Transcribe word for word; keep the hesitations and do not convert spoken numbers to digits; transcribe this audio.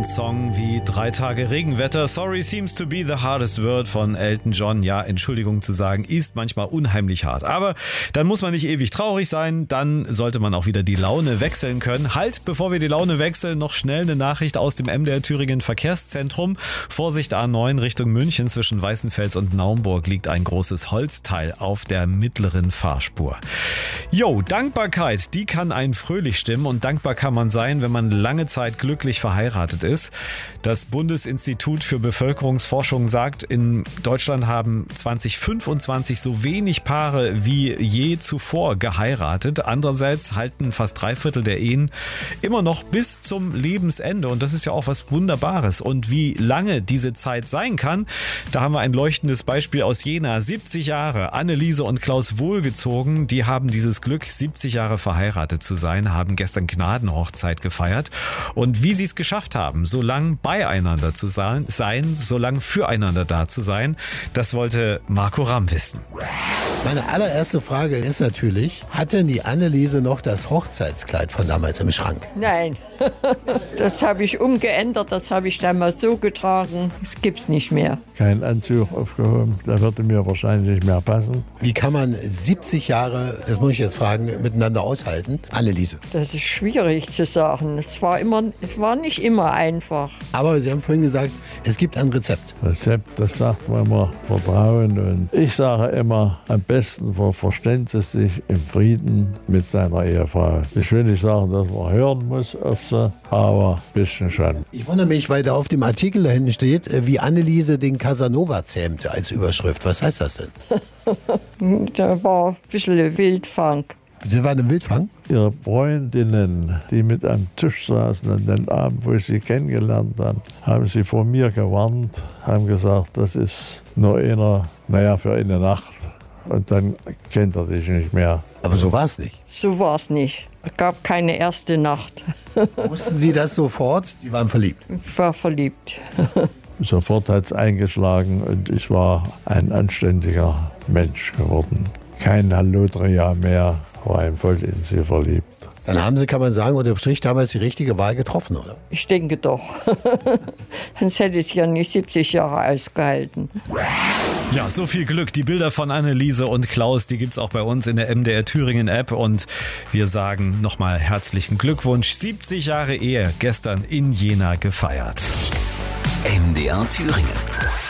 ein Song wie Drei Tage Regenwetter. Sorry seems to be the hardest word von Elton John. Ja, Entschuldigung zu sagen, ist manchmal unheimlich hart. Aber dann muss man nicht ewig traurig sein. Dann sollte man auch wieder die Laune wechseln können. Halt, bevor wir die Laune wechseln, noch schnell eine Nachricht aus dem M D R Thüringen Verkehrszentrum. Vorsicht A neun Richtung München zwischen Weißenfels und Naumburg liegt ein großes Holzteil auf der mittleren Fahrspur. Jo, Dankbarkeit, die kann einen fröhlich stimmen und dankbar kann man sein, wenn man lange Zeit glücklich verheiratet ist. Das Bundesinstitut für Bevölkerungsforschung sagt, in Deutschland haben zwanzig fünfundzwanzig so wenig Paare wie je zuvor geheiratet. Andererseits halten fast drei Viertel der Ehen immer noch bis zum Lebensende und das ist ja auch was Wunderbares. Und wie lange diese Zeit sein kann, da haben wir ein leuchtendes Beispiel aus Jena. siebzig Jahre, Anneliese und Klaus Wohlgezogen, die haben dieses Glück, siebzig Jahre verheiratet zu sein, haben gestern Gnadenhochzeit gefeiert. Und wie sie es geschafft haben, so lang beieinander zu sein, sein so lang füreinander da zu sein, das wollte Marco Ramm wissen. Meine allererste Frage ist natürlich, hat denn die Anneliese noch das Hochzeitskleid von damals im Schrank? Nein, das habe ich umgeändert, das habe ich damals so getragen, das gibt's nicht mehr. Kein Anzug aufgehoben, der würde mir wahrscheinlich nicht mehr passen. Wie kann man siebzig Jahre, das muss ich jetzt fragen, miteinander aushalten? Anneliese. Das ist schwierig zu sagen, es war, immer, es war nicht immer einfach. Aber Sie haben vorhin gesagt, es gibt ein Rezept. Rezept, das sagt man immer, Vertrauen. Und ich sage immer, am besten verständigt es sich im Frieden mit seiner Ehefrau. Ich will nicht sagen, dass man hören muss auf sie, aber ein bisschen schon. Ich wundere mich, weil da auf dem Artikel da hinten steht, wie Anneliese den Casanova zähmte als Überschrift. Was heißt das denn? Da war ein bisschen Wildfang. Sie waren im Wildfang? Ihre Freundinnen, die mit am Tisch saßen an dem Abend, wo ich sie kennengelernt habe, haben sie vor mir gewarnt, haben gesagt, das ist nur einer, naja, für eine Nacht. Und dann kennt er dich nicht mehr. Aber so war es nicht. So war es nicht. Es gab keine erste Nacht. Wussten Sie das sofort? Die waren verliebt? Ich war verliebt. Sofort hat es eingeschlagen und ich war ein anständiger Mensch geworden. Kein Hallodria mehr, war ihm voll in sie verliebt. Dann haben Sie, kann man sagen, unterm Strich damals die richtige Wahl getroffen, oder? Ich denke doch. Sonst hätte es ja nicht siebzig Jahre ausgehalten. Ja, so viel Glück. Die Bilder von Anneliese und Klaus, die gibt's auch bei uns in der M D R Thüringen App. Und wir sagen nochmal herzlichen Glückwunsch. siebzig Jahre Ehe, gestern in Jena gefeiert. M D R Thüringen.